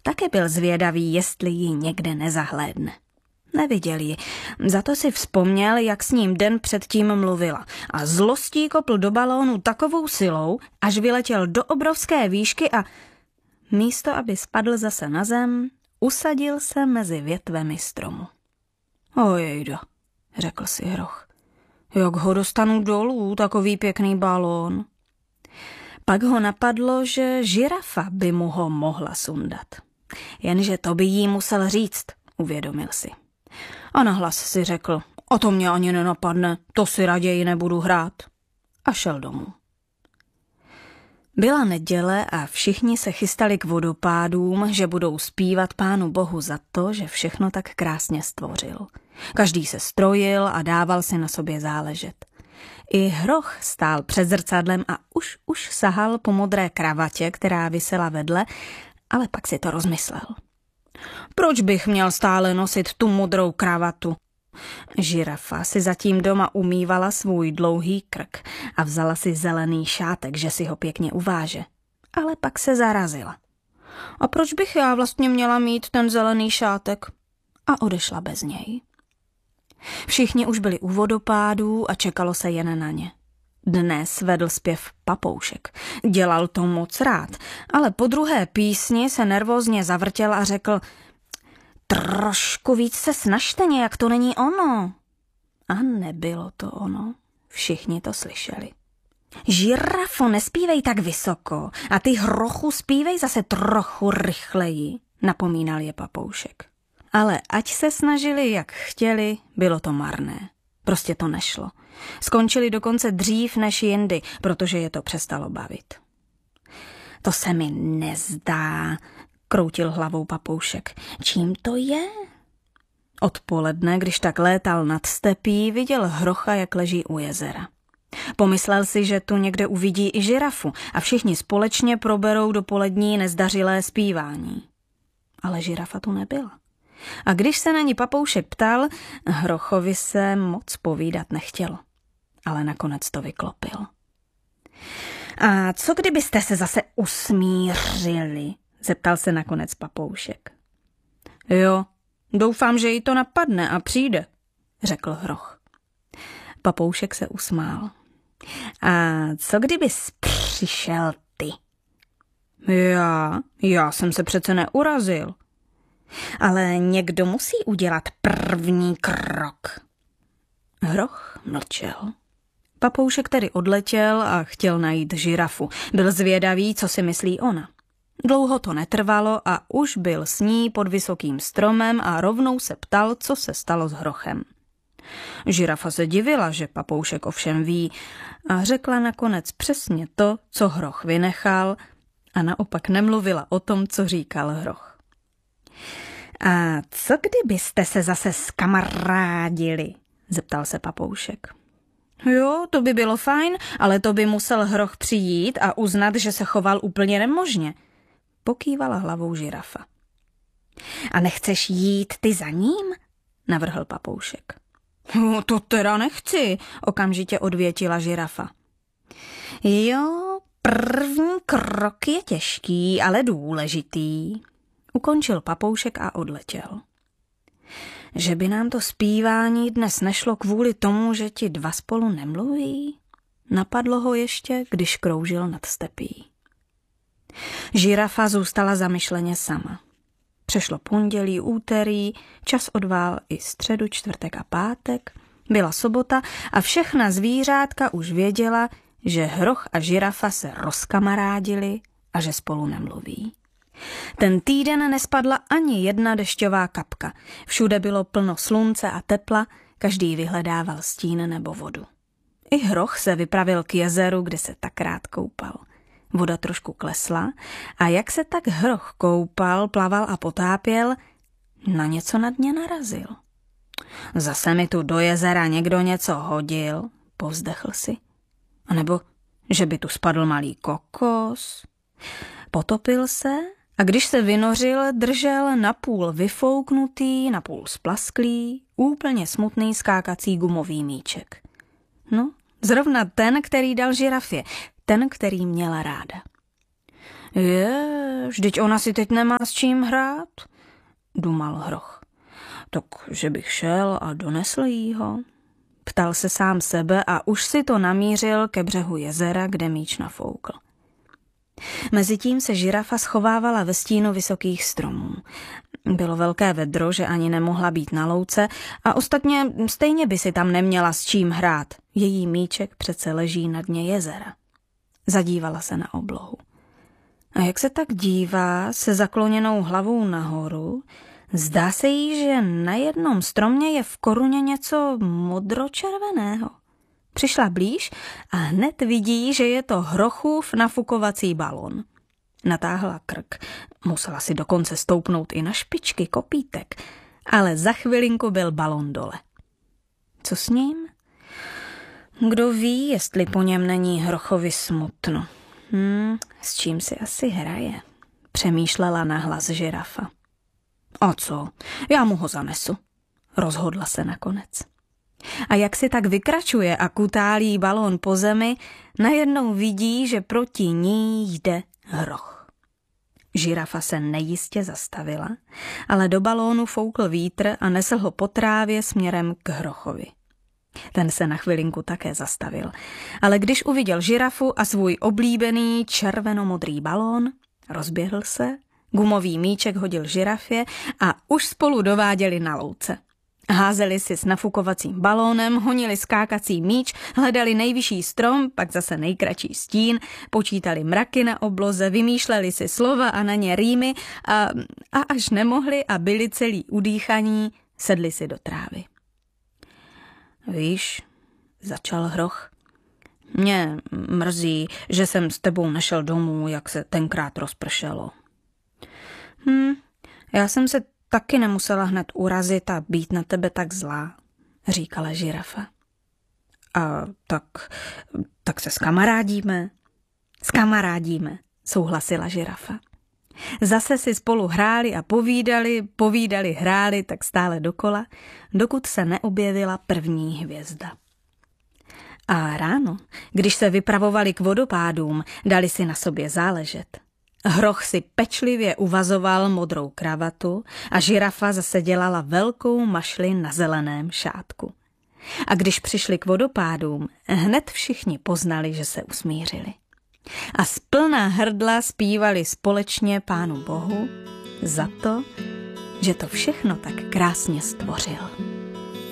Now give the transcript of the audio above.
Taky byl zvědavý, jestli ji někde nezahlédne. Neviděl ji, za to si vzpomněl, jak s ním den předtím mluvila a zlostí kopl do balónu takovou silou, až vyletěl do obrovské výšky a místo, aby spadl zase na zem, usadil se mezi větvemi stromu. Ojejda, řekl si Hroch, jak ho dostanu dolů, takový pěkný balón. Pak ho napadlo, že žirafa by mu ho mohla sundat. Jenže to by jí musel říct, uvědomil si. A nahlas si řekl, o to mě ani nenapadne, to si raději nebudu hrát. A šel domů. Byla neděle a všichni se chystali k vodopádům, že budou zpívat Pánu Bohu za to, že všechno tak krásně stvořil. Každý se strojil a dával si na sobě záležet. I Hroch stál před zrcadlem a už sahal po modré kravatě, která visela vedle, ale pak si to rozmyslel. Proč bych měl stále nosit tu modrou kravatu? Žirafa si zatím doma umývala svůj dlouhý krk a vzala si zelený šátek, že si ho pěkně uváže. Ale pak se zarazila. A proč bych já vlastně měla mít ten zelený šátek? A odešla bez něj. Všichni už byli u vodopádů a čekalo se jen na ně. Dnes vedl zpěv Papoušek. Dělal to moc rád, ale po druhé písni se nervózně zavrtěl a řekl: trošku víc se snažte, nějak to není ono. A nebylo to ono. Všichni to slyšeli. Žirafo, nespívej tak vysoko a ty, Hrochu, zpívej zase trochu rychleji, napomínal je Papoušek. Ale ať se snažili, jak chtěli, bylo to marné. Prostě to nešlo. Skončili dokonce dřív než jindy, protože je to přestalo bavit. To se mi nezdá, kroutil hlavou Papoušek. Čím to je? Odpoledne, když tak létal nad stepí, viděl Hrocha, jak leží u jezera. Pomyslel si, že tu někde uvidí i žirafu a všichni společně proberou dopolední nezdařilé zpívání. Ale žirafa tu nebyla. A když se na ní Papoušek ptal, Hrochovi se moc povídat nechtělo. Ale nakonec to vyklopil. A co kdybyste se zase usmířili? Zeptal se nakonec Papoušek. Jo, doufám, že jí to napadne a přijde, řekl Hroch. Papoušek se usmál. A co kdybys přišel ty? Já jsem se přece neurazil. Ale někdo musí udělat první krok. Hroch mlčel. Papoušek tedy odletěl a chtěl najít žirafu. Byl zvědavý, co si myslí ona. Dlouho to netrvalo a už byl s ní pod vysokým stromem a rovnou se ptal, co se stalo s Hrochem. Žirafa se divila, že Papoušek ovšem ví, a řekla nakonec přesně to, co Hroch vynechal, a naopak nemluvila o tom, co říkal Hroch. A co kdybyste se zase zkamarádili? Zeptal se Papoušek. Jo, to by bylo fajn, ale to by musel Hroch přijít a uznat, že se choval úplně nemožně. Pokývala hlavou žirafa. A nechceš jít ty za ním? Navrhl Papoušek. To teda nechci, okamžitě odvětila žirafa. Jo, první krok je těžký, ale důležitý. Ukončil Papoušek a odletěl. Že by nám to zpívání dnes nešlo kvůli tomu, že ti dva spolu nemluví? Napadlo ho ještě, když kroužil nad stepí. Žirafa zůstala zamyšleně sama. Přešlo pondělí, úterý, čas odvál i středu, čtvrtek a pátek. Byla sobota a všechna zvířátka už věděla, že Hroch a žirafa se rozkamarádili a že spolu nemluví. Ten týden nespadla ani jedna dešťová kapka. Všude bylo plno slunce a tepla, každý vyhledával stín nebo vodu. I Hroch se vypravil k jezeru, kde se tak rád koupal. Voda trošku klesla a jak se tak Hroch koupal, plaval a potápěl, na něco na dně narazil. Zase mi tu do jezera někdo něco hodil, povzdechl si. A nebo, že by tu spadl malý kokos. Potopil se a když se vynořil, držel napůl vyfouknutý, napůl splasklý, úplně smutný skákací gumový míček. No, zrovna ten, který dal žirafě, ten, který měla ráda. Vždyť ona si teď nemá s čím hrát, dumal Hroch. Tak, že bych šel a donesl jí ho? Ptal se sám sebe a už si to namířil ke břehu jezera, kde míč nafoukl. Mezitím se žirafa schovávala ve stínu vysokých stromů. Bylo velké vedro, že ani nemohla být na louce a ostatně stejně by si tam neměla s čím hrát. Její míček přece leží na dně jezera. Zadívala se na oblohu. A jak se tak dívá se zakloněnou hlavou nahoru, zdá se jí, že na jednom stromě je v koruně něco modročerveného. Přišla blíž a hned vidí, že je to Hrochův nafukovací balon. Natáhla krk, musela si dokonce stoupnout i na špičky kopítek, ale za chvilinku byl balon dole. Co s ním? Kdo ví, jestli po něm není Hrochovi smutno. S čím si asi hraje, přemýšlela nahlas žirafa. A co, já mu ho zanesu, rozhodla se nakonec. A jak si tak vykračuje a kutálí balón po zemi, najednou vidí, že proti ní jde Hroch. Žirafa se nejistě zastavila, ale do balónu foukl vítr a nesl ho po trávě směrem k Hrochovi. Ten se na chvilinku také zastavil, ale když uviděl žirafu a svůj oblíbený červenomodrý balón, rozběhl se, gumový míček hodil žirafě a už spolu dováděli na louce. Házeli si s nafukovacím balónem, honili skákací míč, hledali nejvyšší strom, pak zase nejkratší stín, počítali mraky na obloze, vymýšleli si slova a na ně rýmy a až nemohli a byli celý udýchaní, sedli si do trávy. Víš, začal Hroch, mě mrzí, že jsem s tebou nešel domů, jak se tenkrát rozpršelo. Já jsem se taky nemusela hned urazit a být na tebe tak zlá, říkala žirafa. A tak se skamarádíme? Skamarádíme, souhlasila žirafa. Zase si spolu hráli a povídali, hráli tak stále dokola, dokud se neobjevila první hvězda. A ráno, když se vypravovali k vodopádům, dali si na sobě záležet. Hroch si pečlivě uvazoval modrou kravatu a žirafa zase dělala velkou mašli na zeleném šátku. A když přišli k vodopádům, hned všichni poznali, že se usmířili. A z plná hrdla zpívali společně Pánu Bohu za to, že to všechno tak krásně stvořil.